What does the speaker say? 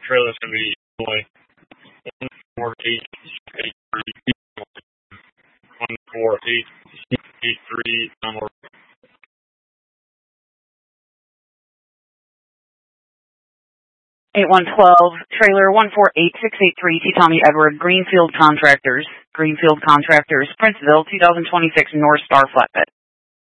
trailer's going to be Illinois 14883 14883 downward. 8112, trailer 148683, T. Tommy Edward, Greenfield Contractors, Princeville, 2026 North Star Flatbed.